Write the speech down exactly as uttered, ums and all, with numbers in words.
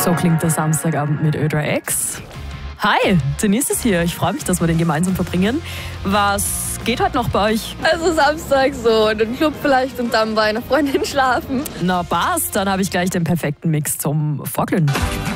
So klingt der Samstagabend mit Ö drei X. Hi, Denise ist hier. Ich freue mich, dass wir den gemeinsam verbringen. Was geht heute noch bei euch? Also Samstag so in den Club vielleicht und dann bei einer Freundin schlafen. Na passt, dann habe ich gleich den perfekten Mix zum Vorglühen.